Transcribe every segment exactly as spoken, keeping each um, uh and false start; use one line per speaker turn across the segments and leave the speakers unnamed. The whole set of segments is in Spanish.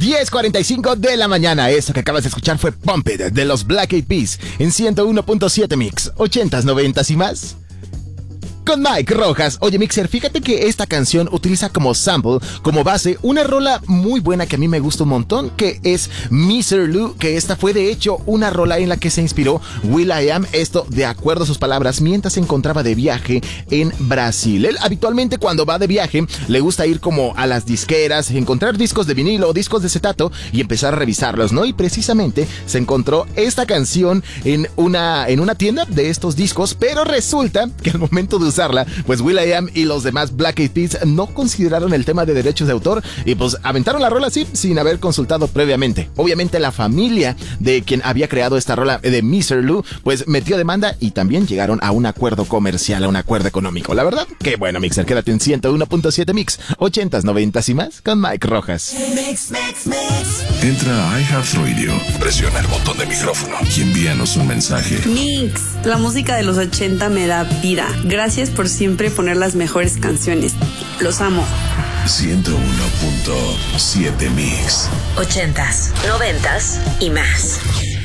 diez cuarenta y cinco de la mañana. Eso que acabas de escuchar fue Pump It de los Black Eyed Peas en ciento uno punto siete Mix, ochentas, noventas y más. Con Mike Rojas. Oye, Mixer, fíjate que esta canción utiliza como sample, como base, una rola muy buena que a mí me gusta un montón, que es mister Lou, que esta fue de hecho una rola en la que se inspiró will.i.am, esto de acuerdo a sus palabras, mientras se encontraba de viaje en Brasil. Él habitualmente cuando va de viaje le gusta ir como a las disqueras, encontrar discos de vinilo o discos de acetato y empezar a revisarlos, ¿no? Y precisamente se encontró esta canción en una, en una tienda de estos discos, pero resulta que al momento de usarla, pues will.i.am y los demás Black Eyed Peas no consideraron el tema de derechos de autor y pues aventaron la rola así sin haber consultado previamente. Obviamente la familia de quien había creado esta rola de mister Lou pues metió demanda y también llegaron a un acuerdo comercial, a un acuerdo económico. La verdad, qué bueno, Mixer, quédate en ciento uno punto siete Mix, ochentas, noventas y más con Mike Rojas.
Mix, mix, mix. Entra a iHeartRadio, presiona el botón de micrófono y envíanos un mensaje.
Mix, la música de los ochenta me da vida. Gracias por siempre poner las mejores canciones. Los amo.
ciento uno punto siete Mix.
Ochentas, noventas y más.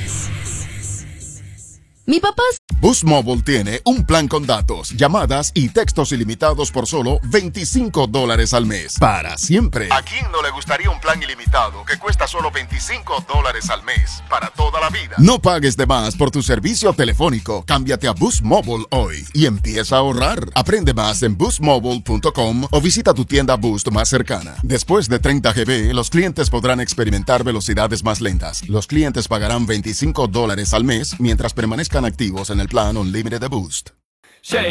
Mi papá...
Boost Mobile tiene un plan con datos, llamadas y textos ilimitados por solo veinticinco dólares al mes. Para siempre. ¿A quién no le gustaría un plan ilimitado que cuesta solo veinticinco dólares al mes? Para toda la vida. No pagues de más por tu servicio telefónico. Cámbiate a Boost Mobile hoy y empieza a ahorrar. Aprende más en boost mobile punto com o visita tu tienda Boost más cercana. Después de treinta gigabytes, los clientes podrán experimentar velocidades más lentas. Los clientes pagarán veinticinco dólares al mes mientras permanezcan activos en el plan Unlimited de Boost.